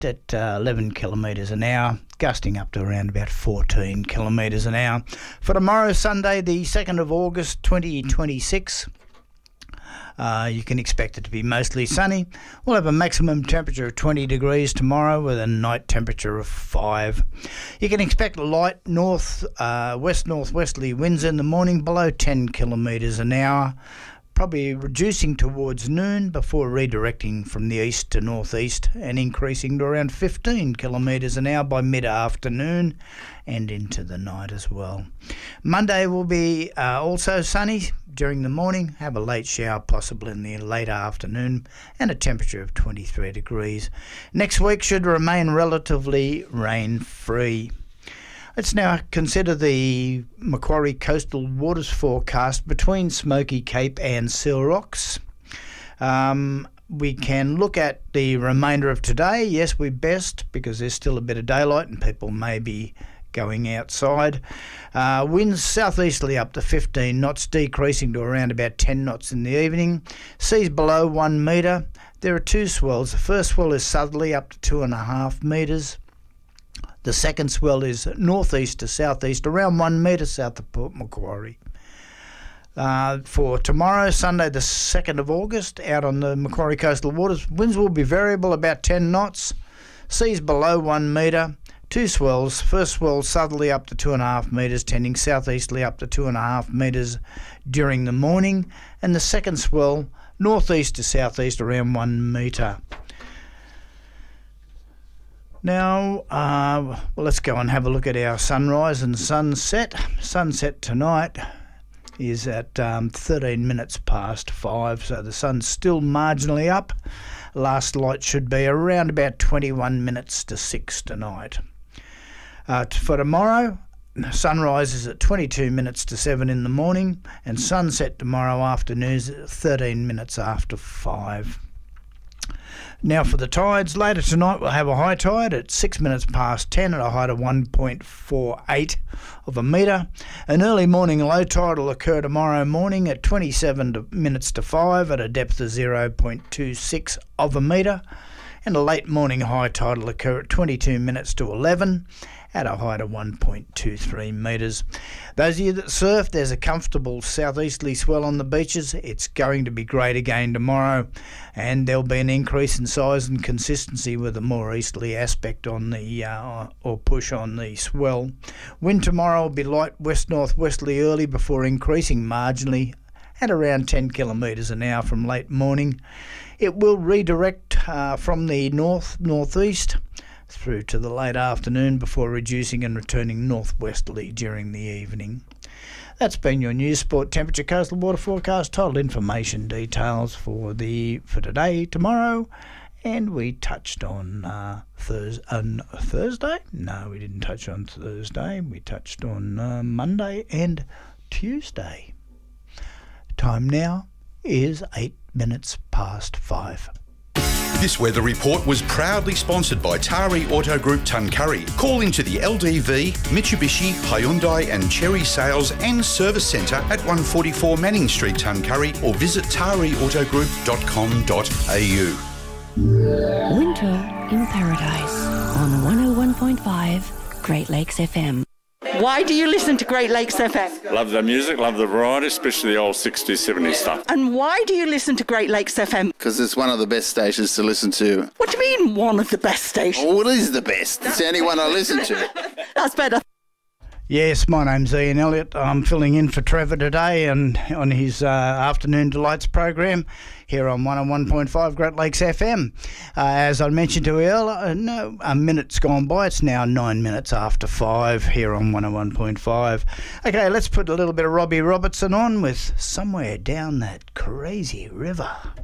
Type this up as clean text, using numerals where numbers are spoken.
at 11 kilometres an hour, gusting up to around about 14 kilometres an hour. For tomorrow, Sunday, the 2nd of August 2026, you can expect it to be mostly sunny. We'll have a maximum temperature of 20 degrees tomorrow with a night temperature of 5. You can expect light west-northwesterly winds in the morning below 10 kilometres an hour, probably reducing towards noon before redirecting from the east to northeast and increasing to around 15 kilometres an hour by mid-afternoon and into the night as well. Monday will be also sunny during the morning, have a late shower possible in the late afternoon and a temperature of 23 degrees. Next week should remain relatively rain-free. Let's now consider the Macquarie Coastal Waters forecast between Smoky Cape and Seal Rocks. We can look at the remainder of today. Yes, we best, because there's still a bit of daylight and people may be going outside. Winds southeasterly up to 15 knots, decreasing to around about 10 knots in the evening. Seas below 1 metre. There are two swells. The first swell is southerly up to 2.5 metres. The second swell is northeast to southeast, around 1 metre south of Port Macquarie. For tomorrow, Sunday the 2nd of August, out on the Macquarie Coastal Waters, winds will be variable, about 10 knots. Seas below 1 metre. Two swells. First swell southerly up to 2.5 metres, tending southeasterly up to 2.5 metres during the morning. And the second swell, northeast to southeast, around 1 metre. Now, let's go and have a look at our sunrise and sunset. Sunset tonight is at 13 minutes past 5, so the sun's still marginally up. Last light should be around about 21 minutes to 6 tonight. For tomorrow, sunrise is at 22 minutes to 7 in the morning, and sunset tomorrow afternoon is at 13 minutes after 5. Now for the tides, later tonight we'll have a high tide at 6 minutes past 10 at a height of 1.48 of a metre. An early morning low tide will occur tomorrow morning at 27 minutes to 5 at a depth of 0.26 of a metre. And a late morning high tide will occur at 22 minutes to 11 at a height of 1.23 metres. Those of you that surf, there's a comfortable southeasterly swell on the beaches. It's going to be great again tomorrow, and there'll be an increase in size and consistency with a more easterly aspect on the or push on the swell. Wind tomorrow will be light west-northwesterly early before increasing marginally at around 10 kilometres an hour from late morning. It will redirect from the north-northeast through to the late afternoon before reducing and returning northwesterly during the evening. That's been your News Sport Temperature Coastal Water Forecast. Total information details for today, tomorrow, and we touched on Thursday. No, we didn't touch on Thursday. We touched on Monday and Tuesday. Time now is 8 minutes past 5. This weather report was proudly sponsored by Tari Auto Group Tuncurry. Call into the LDV, Mitsubishi, Hyundai and Chery Sales and Service Centre at 144 Manning Street, Tuncurry, or visit tariautogroup.com.au. Winter in Paradise on 101.5 Great Lakes FM. Why do you listen to Great Lakes FM? Love the music, love the variety, especially the old 60s, 70s stuff. And why do you listen to Great Lakes FM? Because it's one of the best stations to listen to. What do you mean, one of the best stations? Oh, it is the best. It's the only one I listen to. That's better. Yes, my name's Ian Elliott. I'm filling in for Trevor today and on his Afternoon Delights program here on 101.5 Great Lakes FM. As I mentioned to you earlier, a minute's gone by. It's now 9 minutes after 5 here on 101.5. Okay, let's put a little bit of Robbie Robertson on with Somewhere Down That Crazy River.